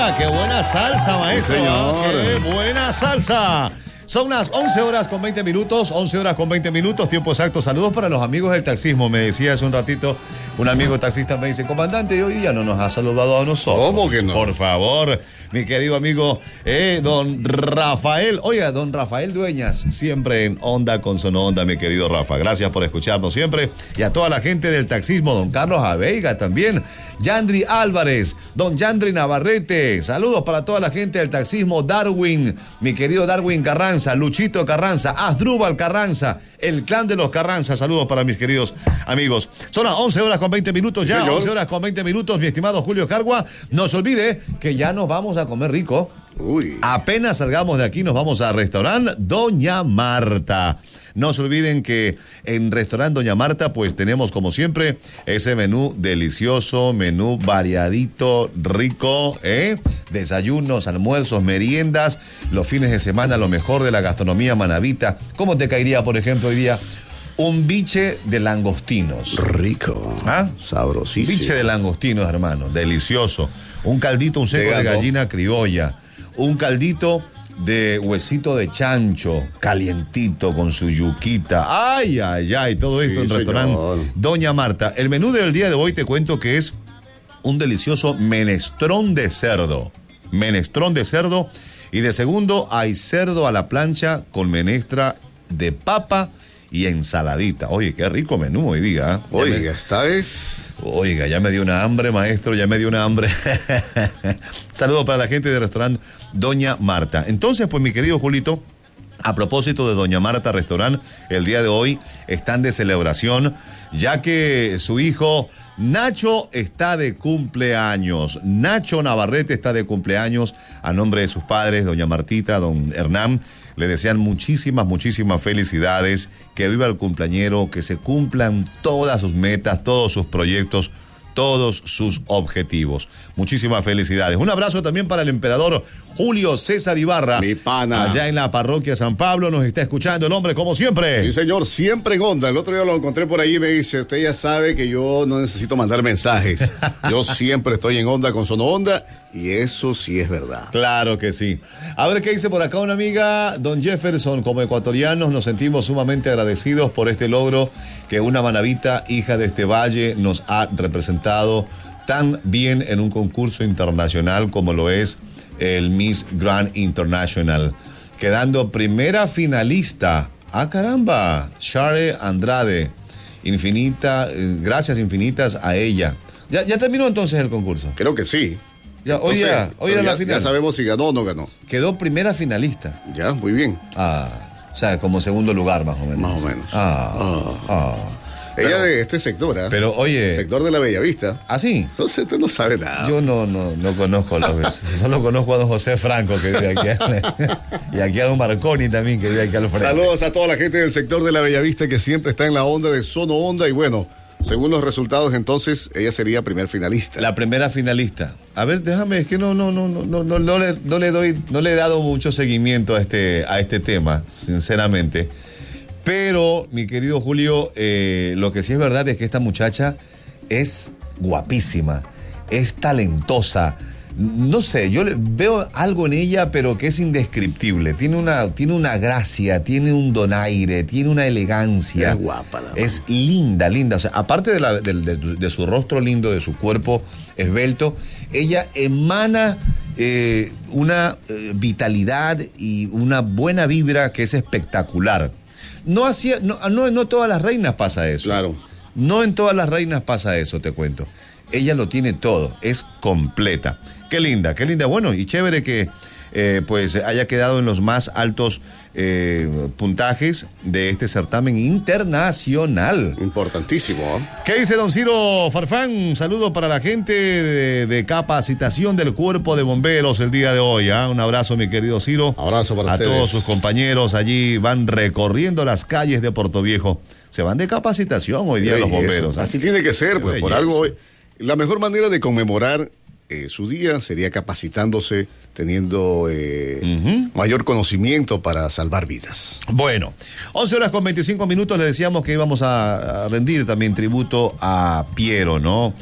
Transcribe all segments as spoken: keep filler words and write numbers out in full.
Ah, qué buena salsa, maestro. Sí, señor. Qué buena salsa. Son las once horas con veinte minutos, once horas con veinte minutos, tiempo exacto. Saludos para los amigos del taxismo. Me decía hace un ratito, un amigo taxista me dice, comandante, hoy día no nos ha saludado a nosotros. ¿Cómo que no? Por favor, mi querido amigo, eh, don Rafael. Oiga, don Rafael Dueñas, siempre en onda con Sononda, mi querido Rafa. Gracias por escucharnos siempre. Y a toda la gente del taxismo, don Carlos Aveiga también. Yandri Álvarez, don Yandri Navarrete. Saludos para toda la gente del taxismo. Darwin, mi querido Darwin Carranza. Luchito Carranza, Asdrúbal Carranza, el clan de los Carranza. Saludos para mis queridos amigos. Son las once horas con veinte minutos ya, Señor. once horas con veinte minutos, mi estimado Julio Cargua. No se olvide que ya nos vamos a comer rico. Uy. Apenas salgamos de aquí nos vamos al restaurante Doña Marta. No se olviden que en Restaurante Doña Marta pues tenemos como siempre ese menú delicioso, menú variadito, rico, ¿eh? Desayunos, almuerzos, meriendas, los fines de semana lo mejor de la gastronomía manabita. ¿Cómo te caería, por ejemplo, hoy día un biche de langostinos? Rico. ¿Ah? Sabrosísimo. Biche de langostinos, hermano, delicioso. Un caldito, un seco de gallina criolla. Un caldito de huesito de chancho, calientito con su yuquita. Ay, ay, ay, todo esto Sí, en señor. restaurante Doña Marta. El menú del día de hoy te cuento que es un delicioso menestrón de cerdo. Menestrón de cerdo. Y de segundo hay cerdo a la plancha con menestra de papa y ensaladita. Oye, qué rico menú hoy día. ¿eh? Oiga, Ya me- esta es... Oiga, ya me dio una hambre, maestro, ya me dio una hambre. Saludos para la gente del restaurante Doña Marta. Entonces, pues, mi querido Julito, a propósito de Doña Marta Restaurant, el día de hoy están de celebración, ya que su hijo Nacho está de cumpleaños. Nacho Navarrete está de cumpleaños a nombre de sus padres, Doña Martita, don Hernán. Le desean muchísimas, muchísimas felicidades, que viva el cumpleañero, que se cumplan todas sus metas, todos sus proyectos, todos sus objetivos. Muchísimas felicidades. Un abrazo también para el emperador Julio César Ibarra. Mi pana. Allá en la parroquia San Pablo nos está escuchando el hombre como siempre. Sí, señor, siempre en onda. El otro día lo encontré por ahí y me dice, usted ya sabe que yo no necesito mandar mensajes. Yo siempre estoy en onda con Sono Onda y eso sí es verdad. Claro que sí. A ver qué dice por acá una amiga, don Jefferson. Como ecuatorianos nos sentimos sumamente agradecidos por este logro que una manabita, hija de este valle, nos ha representado tan bien en un concurso internacional como lo es el Miss Grand International, quedando primera finalista. Ah, caramba, Share Andrade. Infinita, eh, gracias infinitas a ella. Ya, ya terminó entonces el concurso. Creo que sí. Ya, hoy Entonces, era, hoy era ya, la final. Ya sabemos si ganó o no ganó. Quedó primera finalista. Ya, muy bien. Ah, o sea, como segundo lugar más o menos. Más o menos. Ah, Ah. ah. Ella Pero- de este sector, ¿ah? Pero oye, Sector de la Bellavista. ¿ah, sí? Entonces usted no sabe nada. Yo no, no, no conozco a los solo conozco a don José Franco que vive aquí y aquí a don Marconi también que vive aquí al frente. Saludos a toda la gente del sector de la Bellavista que siempre está en la onda de Sono Onda y bueno, según los resultados entonces ella sería primer finalista. La primera finalista. A ver, déjame, es que no, no, no, no, no, no, no le, no le doy, no le he dado mucho seguimiento a este, a este tema, sinceramente. Pero, mi querido Julio, eh, lo que sí es verdad es que esta muchacha es guapísima, es talentosa. No sé, yo le- veo algo en ella, pero que es indescriptible. Tiene una, tiene una gracia, tiene un donaire, tiene una elegancia. Es guapa la Es linda, linda. O sea, aparte de, la, de, de- de su rostro lindo, de su cuerpo esbelto, ella emana eh, una eh, vitalidad y una buena vibra que es espectacular. No, hacía, no, no, no todas las reinas pasa eso. Claro. No en todas las reinas pasa eso, te cuento. Ella lo tiene todo, es completa. Qué linda, qué linda. Bueno, y chévere que eh, pues haya quedado en los más altos eh, puntajes de este certamen internacional. Importantísimo, ¿eh? ¿Qué dice don Ciro Farfán? Un saludo para la gente de, de capacitación del Cuerpo de Bomberos el día de hoy. ¿ah? Un abrazo, mi querido Ciro. Abrazo para a ustedes. todos sus compañeros allí. Van recorriendo las calles de Portoviejo. Se van de capacitación hoy día Qué los belleza. bomberos. ¿ah? Así tiene que ser, Qué pues por belleza. algo hoy. La mejor manera de conmemorar eh, su día sería capacitándose, teniendo eh, Ujú. mayor conocimiento para salvar vidas. Bueno, once horas con veinticinco minutos le decíamos que íbamos a, a rendir también tributo a Piero, ¿no?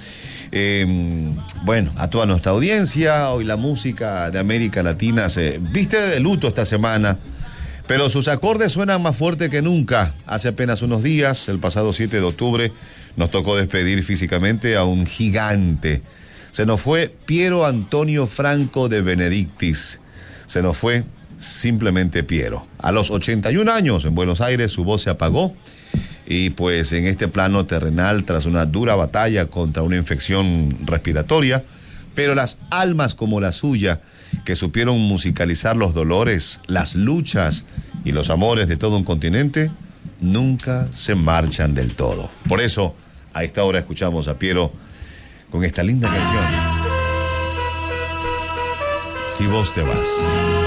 Eh, bueno, a toda nuestra audiencia, hoy la música de América Latina se viste de luto esta semana, pero sus acordes suenan más fuerte que nunca. Hace apenas unos días, el pasado siete de octubre, nos tocó despedir físicamente a un gigante. Se nos fue Piero Antonio Franco de Benedictis. Se nos fue simplemente Piero. A los ochenta y un años, en Buenos Aires, su voz se apagó. Y pues en este plano terrenal, tras una dura batalla contra una infección respiratoria, pero las almas como la suya, que supieron musicalizar los dolores, las luchas y los amores de todo un continente, nunca se marchan del todo. Por eso, a esta hora escuchamos a Piero con esta linda canción, Si vos te vas.